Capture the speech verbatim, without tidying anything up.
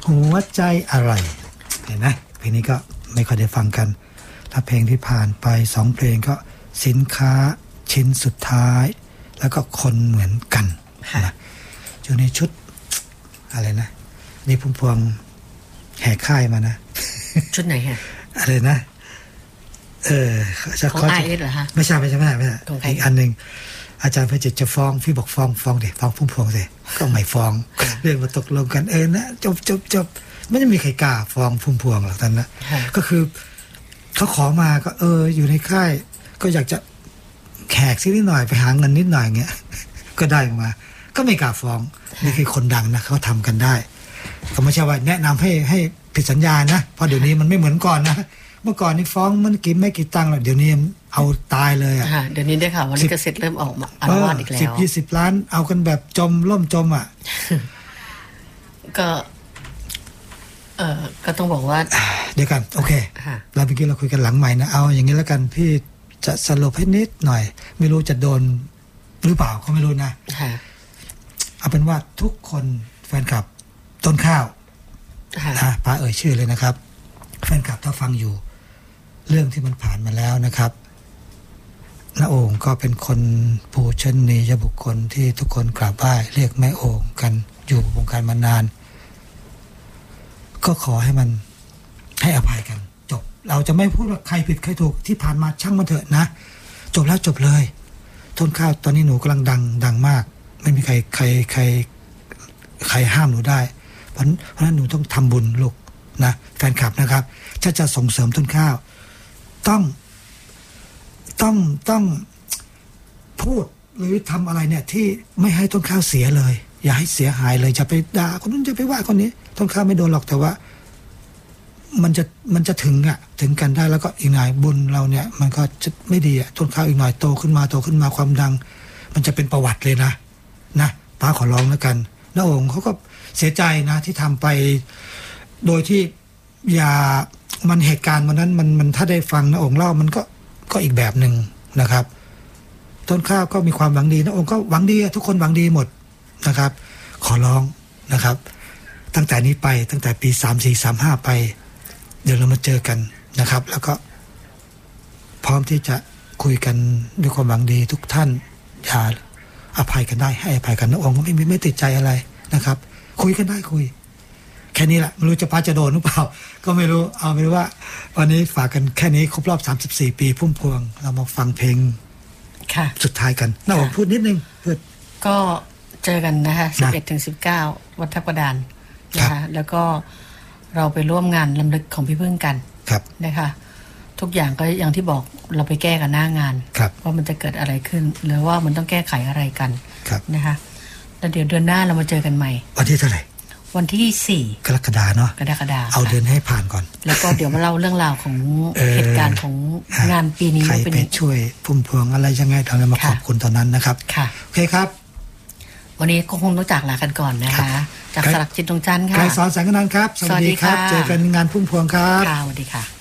หัวใจอะไรเห็นไหมเพลงนี้ก็ไม่ค่อยได้ฟังกันถ้าเพลงที่ผ่านไปสองเพลงก็สินค้าชิ้นสุดท้ายแล้วก็คนเหมือนกันนะอยู่ในชุดอะไรนะนี่พุ่มพวงแห่ค่ายมานะชุดไหนฮะอะไรนะเออของไอเอสเหรอฮะไม่ใช่ไม่ใช่ไม่ใช่ไม่ใช่อีกอันหนึ่งอาจารย์พระจิตจะฟ้องพี่บอกฟ้องฟ้องเด็ฟ้องพุ่มพวงสิก็ไม่ฟ้องเรื่องมาตกลงกันเออนะจบจบจบไม่ได้มีใครกล้าฟ้องพุ่มพวงหรอกท่านนะก็คือเขาขอมาก็เอออยู่ในค่ายก็อยากจะแขกซินิดหน่อยไปหาเงินนิดหน่อยเงี้ยก็ได้มาก็ไม่กล้าฟ้องนี่คือคนดังนะเขาทำกันได้ก็ไม่ใช่ว่าแนะนำให้ให้ผิดสัญญานะเพราะเดี๋ยวนี้มันไม่เหมือนก่อนนะเมื่อก่อนนี่ฟ้องมันกี่ไม่กี่ตังค์หรอกเดี๋ยวนี้เอาตายเลยอ่ะเดี๋ยวนี้ได้ข่าวว่าลิขสิทธิ์เริ่มออกมาอนุญาตอีกแล้วสิบยี่สิบล้านเอากันแบบจมล่มจมอ่ะก็เออก็ต้องบอกว่าเดี๋ยวกันโอเคเราเมื่อกี้เราคุยกันหลังใหม่นะเอาอย่างนี้แล้วกันพี่จะสรุปให้นิดหน่อยไม่รู้จะโดนหรือเปล่าก็ไม่รู้นะเอาเป็นว่าทุกคนแฟนคลับต้นข้าวนะป้าเอ่ยชื่อเลยนะครับแฟนคลับถ้าฟังอยู่เรื่องที่มันผ่านมาแล้วนะครับณโอ่งก็เป็นคนปูชนียบุคคลที่ทุกคนกราบไหว้เรียกแม่โอ่งกันอยู่วงการมานานก็ขอให้มันให้อภัยกันจบเราจะไม่พูดว่าใครผิดใครถูกที่ผ่านมาช่างมันเถอะนะจบแล้วจบเลยต้นข้าวตอนนี้หนูกำลังดังดังมากไม่มีใครใครใครใครห้ามหนูได้เพราะเพราะนั้นหนูต้องทำบุญลูกนะแฟนคลับนะครับถ้าจะส่งเสริมต้นข้าวต้องต้องต้องพูดหรือทำอะไรเนี่ยที่ไม่ให้ต้นข้าวเสียเลยอย่าให้เสียหายเลยจะไปด่าคนนู้นจะไปว่าคนนี้ต้นข้าวไม่โดนหรอกแต่ว่ามันจะมันจะถึงอ่ะถึงกันได้แล้วก็อีกหน่อยบุญเราเนี่ยมันก็จะไม่ดีอ่ะต้นข้าวอีกหน่อยโตขึ้นมาโตขึ้นมาความดังมันจะเป็นประวัติเลยนะนะป้าขอร้องแล้วกันน้าโอ่งเขาก็เสียใจนะที่ทำไปโดยที่อย่ามันเหตุการณ์วันนั้นมันมันถ้าได้ฟังน้าโอ่งเล่ามันก็ก็อีกแบบหนึ่งนะครับต้นข้าวก็มีความหวังดีน้าโอ่งก็หวังดีทุกคนหวังดีหมดนะครับขอร้องนะครับตั้งแต่นี้ไปตั้งแต่ปีสามสี่ สามห้าไปเดี๋ยวเรามาเจอกันนะครับแล้วก็พร้อมที่จะคุยกันด้วยความหวังดีทุกท่านอย่าอภัยกันได้ให้อภัยกันน้าโอ่งก็ไม่ไม่ติดใจอะไรนะครับคุยกันได้คุยแค่นี้แหละไม่รู้จะป้าจะโดนหรือเปล่าก็ไม่รู้เอาเป็นว่าวันนี้ฝากกันแค่นี้ครบรอบสามสิบสี่ปีพุ่มพวงเรามาฟังเพลงค่ะสุดท้ายกันน้าโอ่งพูดนิดนึงพูดก็เจอกันนะคะสิบเอ็ดถึงสิบเก้าวัดทับกระดานนะคะแล้วก็เราไปร่วมงานรำลึกของพี่พึ่งกันนะคะทุกอย่างก็อย่างที่บอกเราไปแก้กันหน้างานว่ามันจะเกิดอะไรขึ้นหรือว่ามันต้องแก้ไขอะไรกันนะคะแล้วเดี๋ยวเดือนหน้าเรามาเจอกันใหม่วันที่เท่าไหร่วันที่สี่กรกฎาเนาะกรกฎาเอาเดือนให้ผ่านก่อนแล้วก็เดี๋ยวมาเล่าเรื่องราวของเหตุการณ์ของงานปีนี้ใครไปช่วยพุ่มพวงอะไรยังไงเราจะมาขอบคุณตอนนั้นนะครับโอเคครับวันนี้ก็คงต้องจากลากันก่อนนะคะจากสลักจิตดวงจันทร์ค่ะไกรสอนแสงอนันต์ครับสวัสดีครับเจอกันงานพุ่มพวงครับค่ะสวัสดีค่ะ